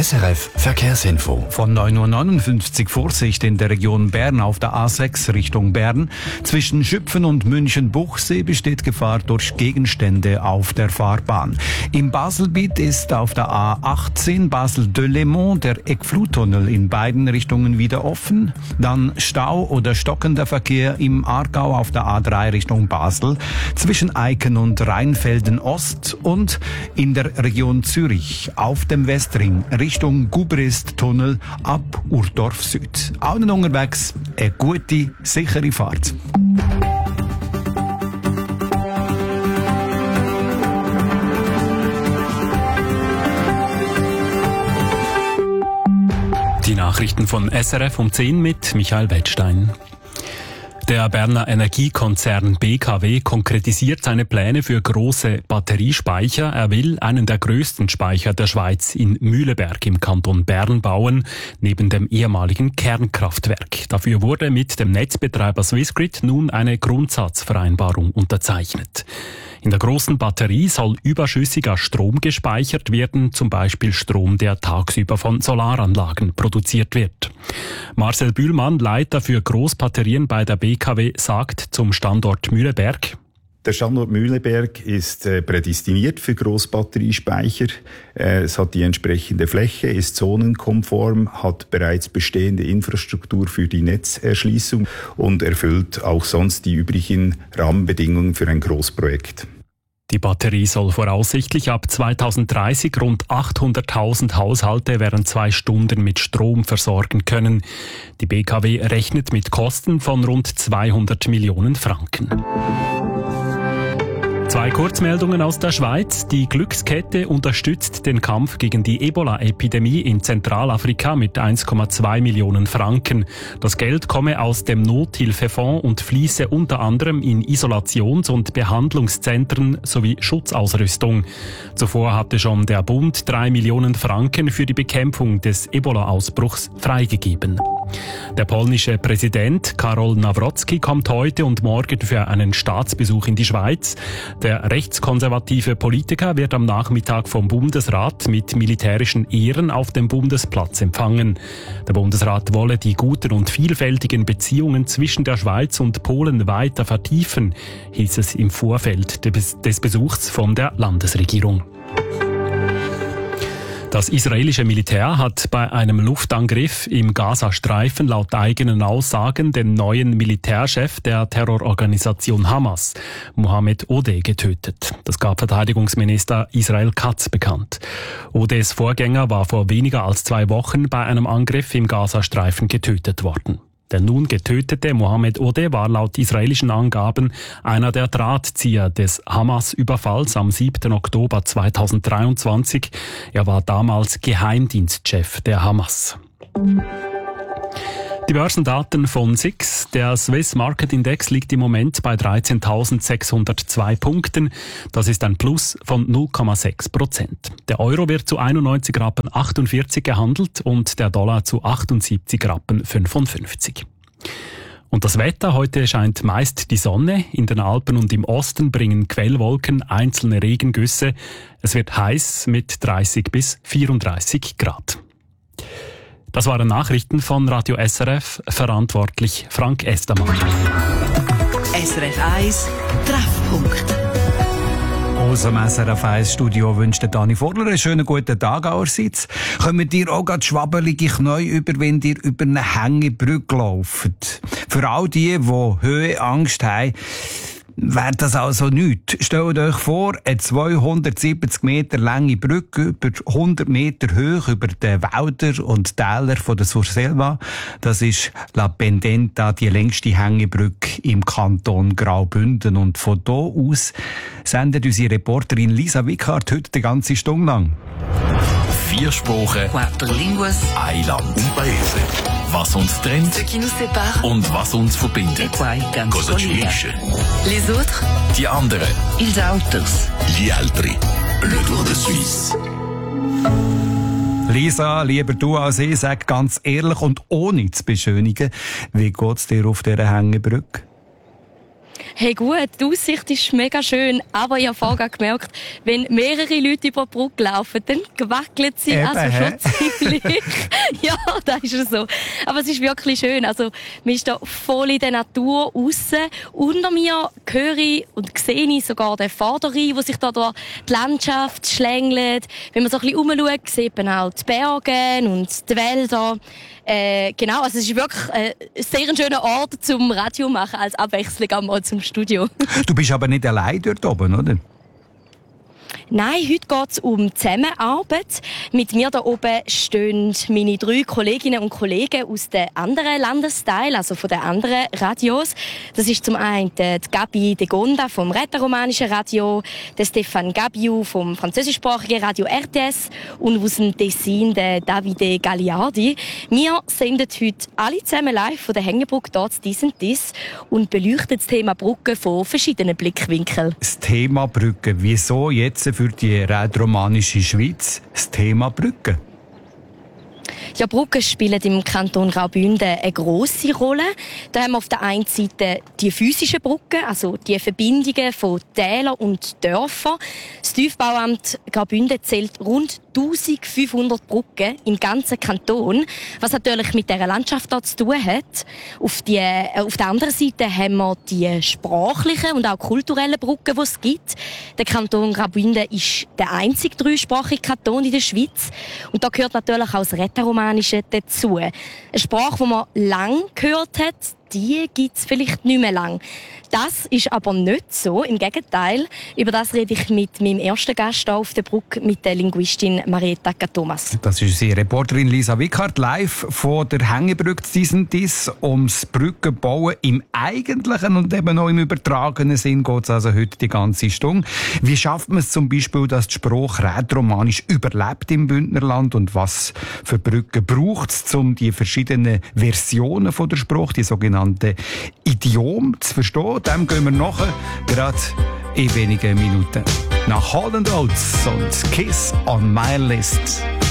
SRF Verkehrsinfo. Von 9.59 Uhr Vorsicht in der Region Bern auf der A6 Richtung Bern. Zwischen Schüpfen und München-Buchsee besteht Gefahr durch Gegenstände auf der Fahrbahn. Im Baselbiet ist auf der A18 Basel-Delémont der Eckfluttunnel in beiden Richtungen wieder offen. Dann Stau oder stockender Verkehr im Aargau auf der A3 Richtung Basel. Zwischen Eiken und Rheinfelden Ost und in der Region Zürich auf dem Westring Richtung Gubrist-Tunnel ab Urdorf Süd. Allen unterwegs eine gute, sichere Fahrt. Die Nachrichten von SRF um 10 mit Michael Wettstein. Der Berner Energiekonzern BKW konkretisiert seine Pläne für große Batteriespeicher. Er will einen der größten Speicher der Schweiz in Mühleberg im Kanton Bern bauen, neben dem ehemaligen Kernkraftwerk. Dafür wurde mit dem Netzbetreiber Swissgrid nun eine Grundsatzvereinbarung unterzeichnet. In der großen Batterie soll überschüssiger Strom gespeichert werden, zum Beispiel Strom, der tagsüber von Solaranlagen produziert wird. Marcel Bühlmann, Leiter für Großbatterien bei der BKW, sagt zum Standort Mühleberg: Der Standort Mühleberg ist prädestiniert für Großbatteriespeicher. Es hat die entsprechende Fläche, ist zonenkonform, hat bereits bestehende Infrastruktur für die Netzerschließung und erfüllt auch sonst die übrigen Rahmenbedingungen für ein Großprojekt. Die Batterie soll voraussichtlich ab 2030 rund 800.000 Haushalte während 2 Stunden mit Strom versorgen können. Die BKW rechnet mit Kosten von rund 200 Millionen Franken. 2 Kurzmeldungen aus der Schweiz. Die Glückskette unterstützt den Kampf gegen die Ebola-Epidemie in Zentralafrika mit 1,2 Millionen Franken. Das Geld komme aus dem Nothilfefonds und fließe unter anderem in Isolations- und Behandlungszentren sowie Schutzausrüstung. Zuvor hatte schon der Bund 3 Millionen Franken für die Bekämpfung des Ebola-Ausbruchs freigegeben. Der polnische Präsident Karol Nawrocki kommt heute und morgen für einen Staatsbesuch in die Schweiz. Der rechtskonservative Politiker wird am Nachmittag vom Bundesrat mit militärischen Ehren auf dem Bundesplatz empfangen. Der Bundesrat wolle die guten und vielfältigen Beziehungen zwischen der Schweiz und Polen weiter vertiefen, hieß es im Vorfeld des Besuchs von der Landesregierung. Das israelische Militär hat bei einem Luftangriff im Gazastreifen laut eigenen Aussagen den neuen Militärchef der Terrororganisation Hamas, Mohammed Odeh, getötet. Das gab Verteidigungsminister Israel Katz bekannt. Odehs Vorgänger war vor weniger als 2 Wochen bei einem Angriff im Gazastreifen getötet worden. Der nun getötete Mohammed Odeh war laut israelischen Angaben einer der Drahtzieher des Hamas-Überfalls am 7. Oktober 2023. Er war damals Geheimdienstchef der Hamas. Die Börsendaten von SIX. Der Swiss Market Index liegt im Moment bei 13.602 Punkten. Das ist ein Plus von 0,6%. Der Euro wird zu 91,48 Rappen gehandelt und der Dollar zu 78,55 Rappen. Und das Wetter: Heute scheint meist die Sonne. In den Alpen und im Osten bringen Quellwolken einzelne Regengüsse. Es wird heiß mit 30 bis 34 Grad. Das waren Nachrichten von Radio SRF, verantwortlich Frank Estermann. SRF 1 Treffpunkt. Aus dem SRF 1 Studio wünscht Dani Vorler einen schönen guten Tag allerseits. Kommt ihr auch gerade schwabbelige Knie über, wenn ihr über eine Hängebrücke lauft? Für all die Höhenangst haben, wäre das also nichts. Stellt euch vor, eine 270 Meter lange Brücke über 100 Meter hoch über die Wälder und Täler von der Surselva. Das ist La Pendenta, die längste Hängebrücke im Kanton Graubünden. Und von da aus sendet unsere Reporterin Lisa Wickhardt heute die ganze Stunde lang. 4 Sprachen, 4 línguas, ein Land und Paese. Was uns trennt ce qui nous sépare, und was uns verbindet. Cosa ci unisce. Les autres, Die anderen. ils autres. Gli altri. Le Tour de Suisse. Lisa, lieber du als ich, sag ganz ehrlich und ohne zu beschönigen, wie geht's dir auf dieser Hängebrücke? Hey gut, die Aussicht ist mega schön, aber ich habe vorher gemerkt, wenn mehrere Leute über die Brücke laufen, dann wackelt sie schon ziemlich. Ja, das ist so. Aber es ist wirklich schön. Also, man ist da voll in der Natur aussen. Unter mir höre ich und sehe ich sogar den Vorderrhein, der sich da durch die Landschaft schlängelt. Wenn man so ein bisschen rumschaut, sieht man auch die Berge und die Wälder. Genau, also es ist wirklich ein sehr schöner Ort zum Radio machen, als Abwechslung einmal zum Studio. Du bist aber nicht allein dort oben, oder? Nein, heute geht es um Zusammenarbeit. Mit mir da oben stehen meine 3 Kolleginnen und Kollegen aus den anderen Landesteilen, also von den anderen Radios. Das ist zum einen die Gabi de Gonda vom rätoromanischen Radio, der Stefan Gabiu vom französischsprachigen Radio RTS und aus dem Tessin der Davide Gagliardi. Wir senden heute alle zusammen live von der Hängebrücke dort «Dies und Dies» und beleuchten das Thema Brücke von verschiedenen Blickwinkeln. Das Thema Brücke. Wieso jetzt für die rätoromanische Schweiz das Thema Brücke? Ja, Brücken spielen im Kanton Graubünden eine grosse Rolle. Da haben wir auf der einen Seite die physischen Brücken, also die Verbindungen von Tälern und Dörfern. Das Tiefbauamt Graubünden zählt rund 1500 Brücken im ganzen Kanton, was natürlich mit dieser Landschaft dort zu tun hat. Auf der anderen Seite haben wir die sprachlichen und auch kulturellen Brücken, die es gibt. Der Kanton Graubünden ist der einzige dreisprachige Kanton in der Schweiz. Und da gehört natürlich auch das Rätoromanische dazu. Eine Sprache, die man lang gehört hat, die gibt es vielleicht nicht mehr lang. Das ist aber nicht so. Im Gegenteil. Über das rede ich mit meinem ersten Gast hier auf der Brücke, mit der Linguistin Marietta Thomas. Das ist unsere Reporterin Lisa Wickhardt, live von der Hängebrücke «Dies und Dies». Ums Brückenbauen im eigentlichen und eben auch im übertragenen Sinn geht es also heute die ganze Stunde. Wie schafft man es zum Beispiel, dass die Sprache rätoromanisch überlebt im Bündnerland und was für Brücken braucht es, um die verschiedenen Versionen von der Sprache, die sogenannten Idiome, zu verstehen? Dem gehen wir nachher, gerade in wenigen Minuten. Nach Holland Oates und Kiss on My List.